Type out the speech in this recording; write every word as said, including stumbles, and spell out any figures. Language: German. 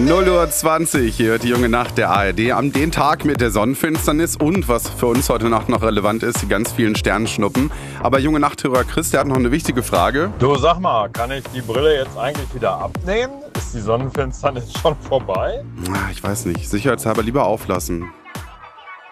null Uhr zwanzig, hier hört die junge Nacht der A R D am den Tag mit der Sonnenfinsternis und was für uns heute Nacht noch relevant ist, die ganz vielen Sternenschnuppen. Aber junge Nachthörer Chris, der hat noch eine wichtige Frage. Du, sag mal, kann ich die Brille jetzt eigentlich wieder abnehmen? Ist die Sonnenfinsternis schon vorbei? Ich weiß nicht, sicherheitshalber lieber auflassen.